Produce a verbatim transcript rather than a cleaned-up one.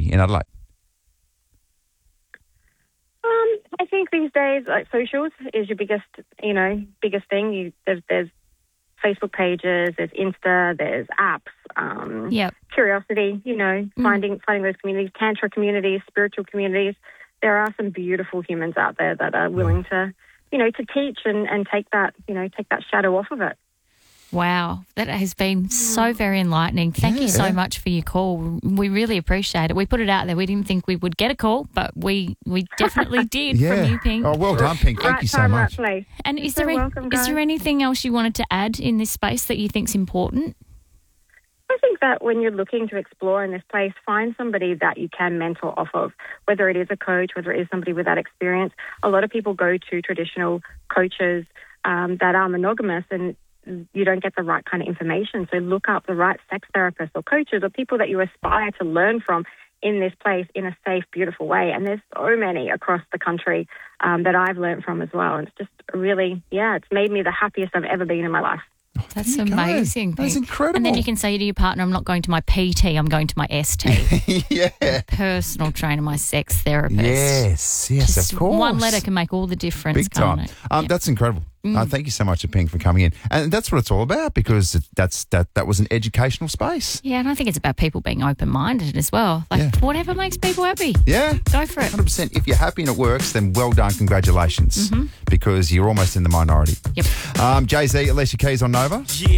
in Adelaide? Um, I think these days, like socials is your biggest, you know, biggest thing. You, there's, there's Facebook pages, there's Insta, there's apps. Um, Yep. Curiosity, you know, Mm. finding finding those communities, tantra communities, spiritual communities. There are some beautiful humans out there that are willing to, you know, to teach and, and take that, you know, take that shadow off of it. Wow, that has been so very enlightening. Thank you so Yeah. much for your call. We really appreciate it. We put it out there. We didn't think we would get a call, but we, we definitely did Yeah. from you, Pink. Oh, well done, Pink. Thank right you so time, much. right place. And is You're there, welcome, is guys. there anything else you wanted to add in this space that you think's important? I think that when you're looking to explore in this place, find somebody that you can mentor off of, whether it is a coach, whether it is somebody with that experience. A lot of people go to traditional coaches um, that are monogamous, and you don't get the right kind of information. So look up the right sex therapists or coaches or people that you aspire to learn from in this place in a safe, beautiful way. And there's so many across the country um, that I've learned from as well. And it's just really, yeah, it's made me the happiest I've ever been in my life. That's There you go. amazing. That's Pink. incredible. And then you can say to your partner, I'm not going to my P T, I'm going to my S T. Yeah. Personal trainer, my sex therapist. Yes, yes, Just of course. one letter can make all the difference, Big time. can't it? Um, Yeah. That's incredible. Uh, thank you so much, Pink, for coming in. And that's what it's all about, because it- that's that that was an educational space. Yeah, and I think it's about people being open-minded as well. Like, Yeah. whatever makes people happy. Yeah. Go for it. one hundred percent. If you're happy and it works, then well done. Congratulations. Because you're almost in the minority. Yep. Um, Jay-Z, Alicia Keys on Nova. Yeah.